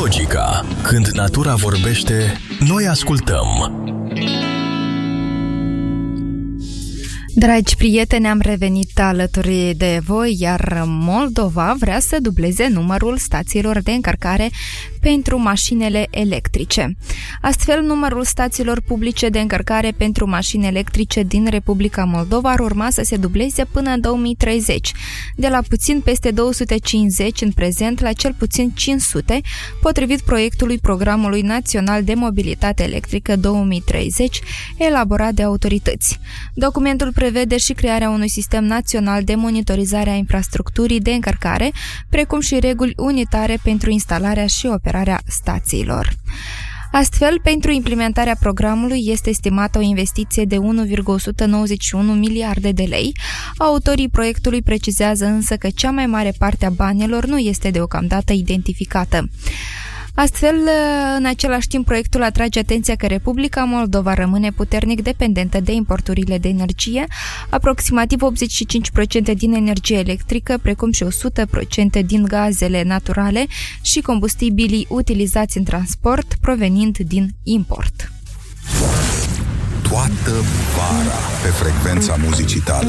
Logica. Când natura vorbește, noi ascultăm. Dragi prieteni, am revenit alături de voi, iar Moldova vrea să dubleze numărul stațiilor de încărcare pentru mașinile electrice. Astfel, numărul stațiilor publice de încărcare pentru mașini electrice din Republica Moldova ar urma să se dubleze până în 2030, de la puțin peste 250 în prezent la cel puțin 500, potrivit proiectului Programului Național de Mobilitate Electrică 2030, elaborat de autorități. Documentul prevede și crearea unui sistem național de monitorizare a infrastructurii de încărcare, precum și reguli unitare pentru instalarea și operarea stațiilor. Astfel, pentru implementarea programului este estimată o investiție de 1,191 miliarde de lei. Autorii proiectului precizează însă că cea mai mare parte a banilor nu este deocamdată identificată. Astfel, în același timp, proiectul atrage atenția că Republica Moldova rămâne puternic dependentă de importurile de energie, aproximativ 85% din energie electrică, precum și 100% din gazele naturale și combustibilii utilizați în transport provenind din import. Toată vara pe frecvența muzicii tale.